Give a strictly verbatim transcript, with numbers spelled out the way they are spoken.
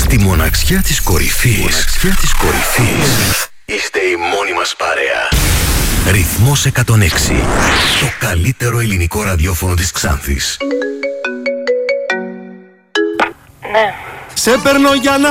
Στη μοναξιά της κορυφής, μοναξιά της κορυφής, είστε η μόνη μας παρέα. Ρυθμός εκατόν έξι. Το καλύτερο ελληνικό ραδιόφωνο της Ξάνθης. Ναι. Σε παίρνω για να